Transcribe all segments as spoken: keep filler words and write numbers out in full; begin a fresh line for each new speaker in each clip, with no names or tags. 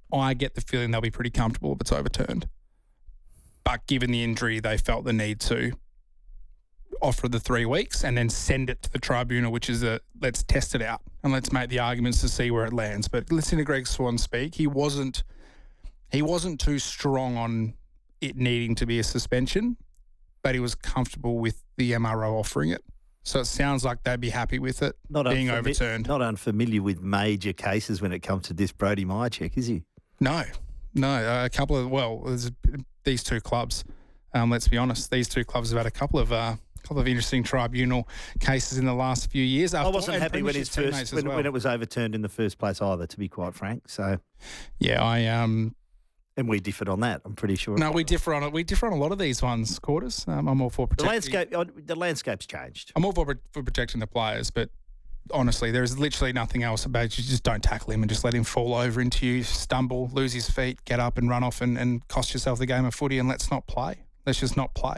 I get the feeling they'll be pretty comfortable if it's overturned. But given the injury, they felt the need to offer the three weeks and then send it to the tribunal, which is a let's test it out and let's make the arguments to see where it lands. But listen to Greg Swan speak. He wasn't he wasn't too strong on it needing to be a suspension, but he was comfortable with the M R O offering it. So it sounds like they'd be happy with it
not
being
unfami-
overturned.
Not unfamiliar with major cases when it comes to this Brody Myercheck, is he?
No, no. Uh, a couple of, well, there's these two clubs, um, let's be honest, these two clubs have had a couple of uh, couple of interesting tribunal cases in the last few years.
I wasn't happy when his first when,
well.
when it was overturned in the first place either, to be quite frank. So,
yeah, I um,
and we differed on that. I'm pretty sure.
No, we differ on it. We differ on a lot of these ones, Quarters. Um, I'm all for protecting.
The landscape, the landscape's changed.
I'm all for, for protecting the players, but honestly, there's literally nothing else about it. You just don't tackle him and just let him fall over into you, stumble, lose his feet, get up and run off and, and cost yourself the game of footy, and let's not play. Let's just not play.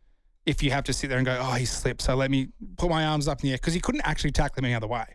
If you have to sit there and go, oh, he slipped, so let me put my arms up in the air, because he couldn't actually tackle him any other way.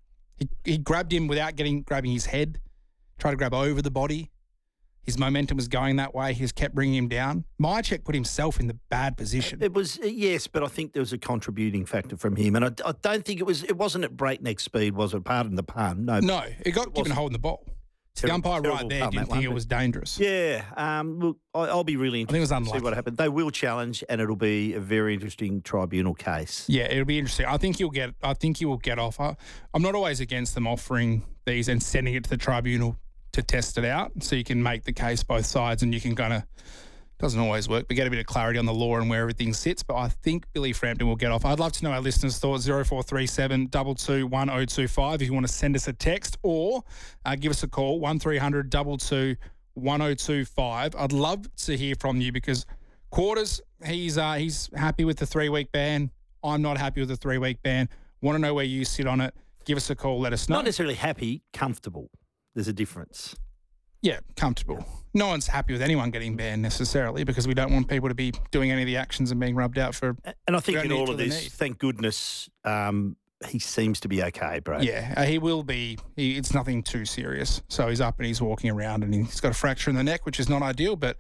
He he grabbed him without getting grabbing his head, tried to grab over the body. His momentum was going that way. He just kept bringing him down. Myercheck put himself in the bad position.
It was, yes, but I think there was a contributing factor from him. And I, I don't think it was, it wasn't at breakneck speed, was it? Pardon the pun. No,
no it got it given holding the ball. The umpire right there didn't think it was dangerous.
Yeah. Um, look, I, I'll be really interested to see what happened. They will challenge, and it'll be a very interesting tribunal case.
Yeah, it'll be interesting. I think you'll get. I think you will get off. I, I'm not always against them offering these and sending it to the tribunal to test it out, so you can make the case both sides, and you can kind of. Doesn't always work, but get a bit of clarity on the law and where everything sits. But I think Billy Frampton will get off. I'd love to know our listeners' thoughts. zero four three seven, two two one, zero two five if you want to send us a text, or uh, give us a call, one three hundred, two two one, zero two five. I'd love to hear from you, because Quarters, he's uh, he's happy with the three-week ban. I'm not happy with the three-week ban. Want to know where you sit on it. Give us a call. Let us know.
Not necessarily happy, comfortable. There's a difference.
Yeah, comfortable. No one's happy with anyone getting banned necessarily, because we don't want people to be doing any of the actions and being rubbed out for.
And I think in all of this, thank goodness, um, he seems to be okay, bro.
Yeah, uh, he will be. He, it's nothing too serious. So he's up and he's walking around, and he's got a fracture in the neck, which is not ideal, but.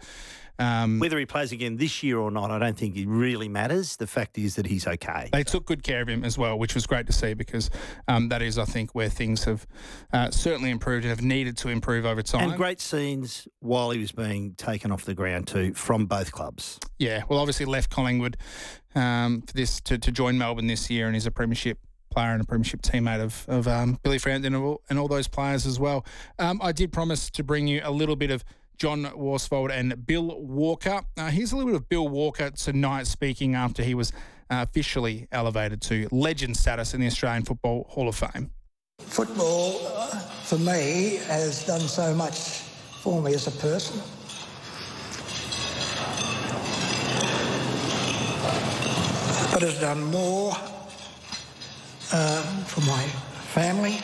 Um,
Whether he plays again this year or not, I don't think it really matters. The fact is that he's okay.
They took good care of him as well, which was great to see, because um, that is, I think, where things have uh, certainly improved and have needed to improve over time.
And great scenes while he was being taken off the ground too, from both clubs.
Yeah, well, obviously left Collingwood um, for this to, to join Melbourne this year, and he's a premiership player and a premiership teammate of, of um, Billy Frampton and all, and all those players as well. Um, I did promise to bring you a little bit of John Worsfold and Bill Walker. Uh, here's a little bit of Bill Walker tonight, speaking after he was uh, officially elevated to legend status in the Australian Football Hall of Fame.
Football, uh, for me, has done so much for me as a person. But it's done more uh, for my family,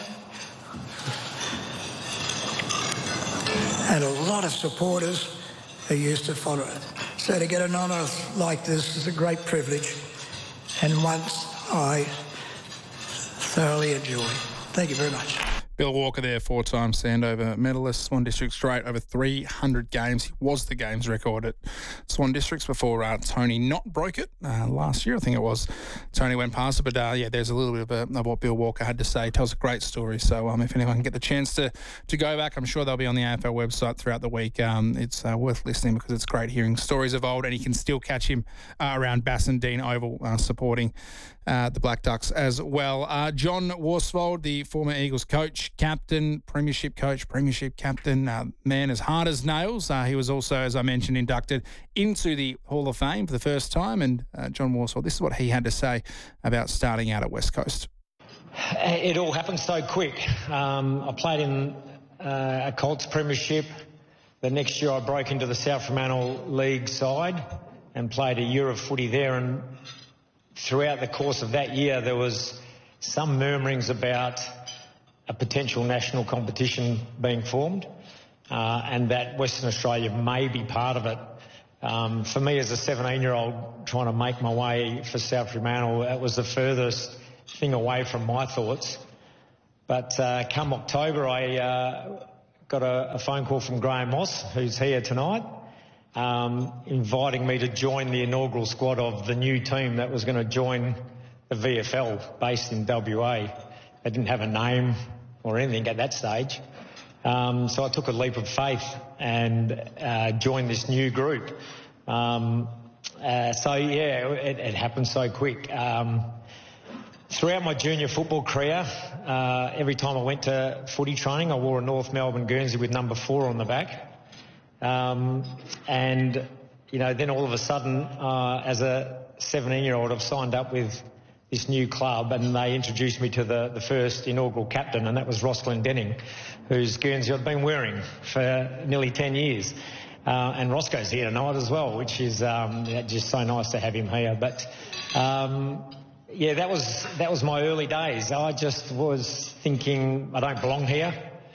and a lot of supporters who used to follow it. So to get an honour like this is a great privilege, and once I thoroughly enjoy. Thank you very much.
Bill Walker there, four-time Sandover medalist, Swan District straight, over three hundred games. He was the games record at Swan Districts before uh, Tony not broke it uh, last year, I think it was. Tony went past it, but uh, yeah, there's a little bit of, a, of what Bill Walker had to say. Tells a great story. So um, if anyone can get the chance to to go back, I'm sure they'll be on the A F L website throughout the week. Um, it's uh, worth listening, because it's great hearing stories of old, and you can still catch him uh, around Bassendean Oval uh, supporting uh, the Black Ducks as well. Uh, John Worsfold, the former Eagles coach, captain, premiership coach, premiership captain, uh, man as hard as nails. Uh, he was also, as I mentioned, inducted into the Hall of Fame for the first time. And uh, John Worsfold, this is what he had to say about starting out at West Coast.
It all happened so quick. Um, I played in uh, a Colts premiership. The next year I broke into the South Fremantle League side and played a year of footy there. And throughout the course of that year, there was some murmurings about a potential national competition being formed, uh, and that Western Australia may be part of it. Um, for me, as a seventeen-year-old trying to make my way for South Fremantle, that was the furthest thing away from my thoughts. But uh, come October, I uh, got a, a phone call from Graham Moss, who's here tonight, um, inviting me to join the inaugural squad of the new team that was going to join the V F L based in W A. They didn't have a name or anything at that stage. Um, so I took a leap of faith and uh, joined this new group. Um, uh, so, yeah, it, it happened so quick. Um, throughout my junior football career, uh, every time I went to footy training, I wore a North Melbourne Guernsey with number four on the back. Um, and, you know, then all of a sudden, uh, as a seventeen-year-old, I've signed up with this new club, and they introduced me to the, the first inaugural captain, and that was Ross Glendenning, whose Guernsey I've been wearing for nearly ten years. Uh, and Roscoe's here tonight as well, which is um, yeah, just so nice to have him here. But, um, yeah, that was that was my early days. I just was thinking, I don't belong here,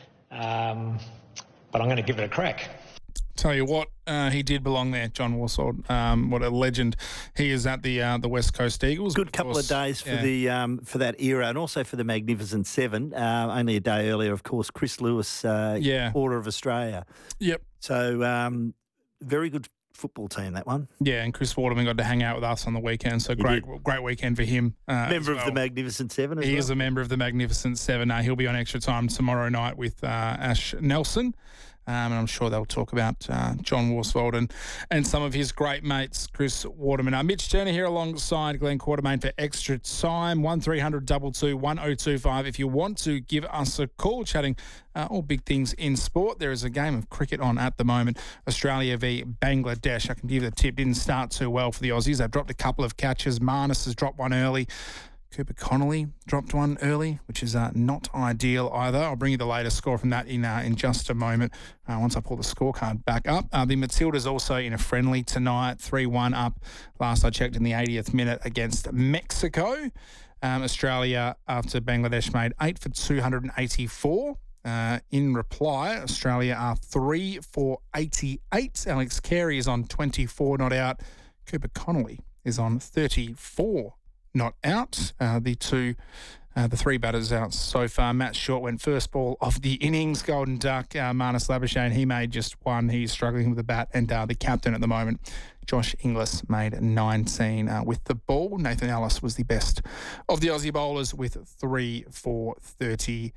um, but I'm going to give it a crack.
Tell you what, uh, he did belong there, John Worsfold. Um, what a legend he is at the uh, the West Coast Eagles.
Good couple
course,
of days for
yeah.
the um, for that era, and also for the Magnificent Seven. Uh, only a day earlier, of course, Chris Lewis, uh,
Yeah.
Order of Australia.
Yep.
So very um, very good football team, that one.
Yeah, and Chris Waterman got to hang out with us on the weekend, so great great weekend for him. Uh,
Member
as well.
of the Magnificent Seven as
He
well.
is a member of the Magnificent Seven. Uh, he'll be on Extra Time tomorrow night with uh, Ash Nelson. Um, and I'm sure they'll talk about uh, John Worsfold and, and some of his great mates, Chris Waterman. Uh, Mitch Turner here alongside Glenn Quartermain for Extra Time, one three hundred two two one oh two five. If you want to give us a call, chatting uh, all big things in sport. There is a game of cricket on at the moment, Australia v Bangladesh. I can give you the tip, didn't start too well for the Aussies. They've dropped a couple of catches. Marnus has dropped one early. Cooper Connolly dropped one early, which is uh, not ideal either. I'll bring you the latest score from that in uh, in just a moment uh, once I pull the scorecard back up. Uh, the Matildas also in a friendly tonight, three one up. Last I checked in the eightieth minute against Mexico. Um, Australia, after Bangladesh made eight for two hundred eighty-four. Uh, in reply, Australia are three for eighty-eight. Alex Carey is on twenty-four not out. Cooper Connolly is on thirty-four not out. Uh, the two, uh, the three batters out so far. Matt Short went first ball of the innings. Golden Duck, uh, Marnus Labuschagne, he made just one. He's struggling with the bat. And uh, the captain at the moment, Josh Inglis, made nineteen uh, with the ball. Nathan Ellis was the best of the Aussie bowlers with three for thirty-eight.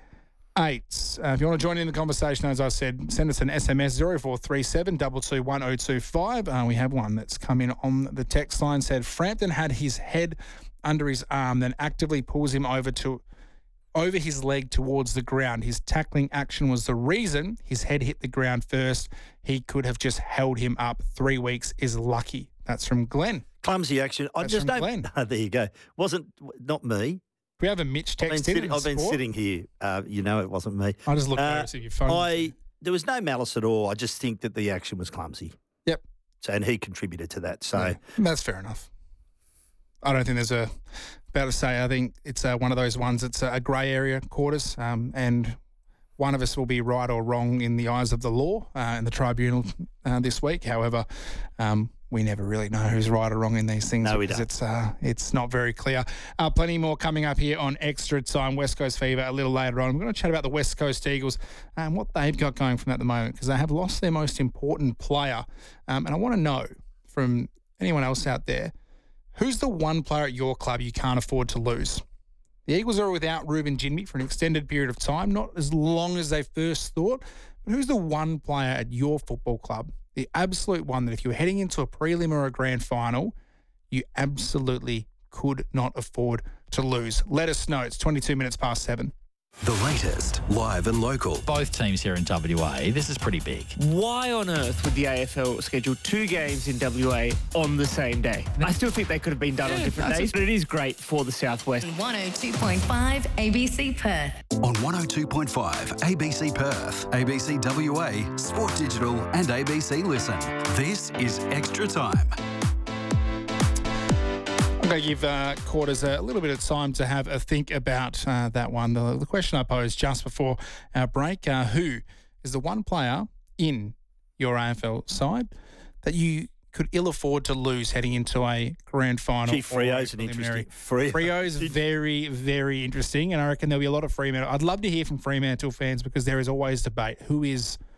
Uh, if you want to join in the conversation, as I said, send us an S M S zero four three seven two two one oh two five. Uh, we have one that's come in on the text line. Said Frampton had his head under his arm, then actively pulls him over to over his leg towards the ground. His tackling action was the reason his head hit the ground first. He could have just held him up. Three weeks is lucky. That's from Glenn.
Clumsy action. I
That's
just
from
don't.
Glenn.
Oh, there you go. Wasn't not me.
We have a Mitch
I've been,
text in.
sitting,
in
I've been
sport.
sitting here. Uh, you know, it wasn't me.
I just looked
Uh,
over to see if your phone.
I there was no malice at all. I just think that the action was clumsy.
Yep.
So, and he contributed to that. So
Yeah, that's fair enough. I don't think there's a about to say. I think it's uh, one of those ones. It's a, a grey area, quarters, um, and one of us will be right or wrong in the eyes of the law uh, in the tribunal uh, this week. However, um, we never really know who's right or wrong in these things
No, we
because
don't.
it's uh, it's not very clear. Uh, plenty more coming up here on Extra Time. West Coast Fever a little later on. I'm going to chat about the West Coast Eagles and what they've got going from at the moment because they have lost their most important player. Um, and I want to know from anyone else out there, who's the one player at your club you can't afford to lose? The Eagles are without Ruben Jinby for an extended period of time, not as long as they first thought. But who's the one player at your football club, the absolute one that if you were heading into a prelim or a grand final, you absolutely could not afford to lose? Let us know. It's twenty-two minutes past seven.
The latest, live and local.
Both teams here in W A, this is pretty big.
Why on earth would the A F L schedule two games in W A on the same day? I still think they could have been done on different days, but it is great for the Southwest.
one oh two point five A B C Perth.
On one oh two point five A B C Perth, A B C W A, Sport Digital and A B C Listen. This is Extra Time.
I'm going to give uh, Quarters a little bit of time to have a think about uh, that one. The, the question I posed just before our break, uh, who is the one player in your A F L side that you could ill afford to lose heading into a grand final.
Gee, Freo's an
interesting.
Freo.
Freo's very, very interesting, and I reckon there'll be a lot of Fremantle. I'd love to hear from Fremantle fans because there is always debate. Who is